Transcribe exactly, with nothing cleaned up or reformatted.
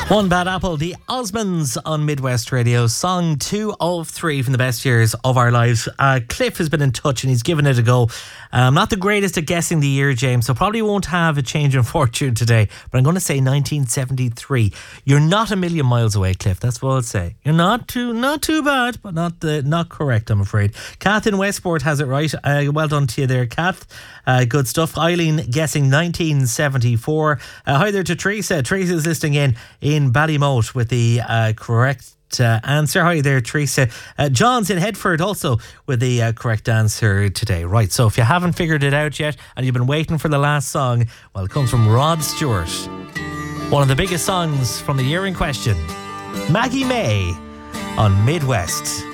One Bad Apple, the Osmonds on Midwest Radio, song two of three from the best years of our lives. Uh, Cliff has been in touch and he's given it a go. I'm not the greatest at guessing the year, James, so probably won't have a change in fortune today, but I'm going to say nineteen seventy-three. You're not a million miles away, Cliff, that's what I'll say. You're not too not too bad, but not the, not correct, I'm afraid. Kath in Westport has it right. Uh, well done to you there, Kath. Uh, good stuff. Eileen guessing nineteen seventy-four. Uh, hi there to Teresa. Teresa's listening in in Ballymote with the uh, correct uh, answer. Hi there, Teresa. Uh, John's in Headford also with the uh, correct answer today. Right, so if you haven't figured it out yet and you've been waiting for the last song, well, it comes from Rod Stewart. One of the biggest songs from the year in question. Maggie May on Midwest.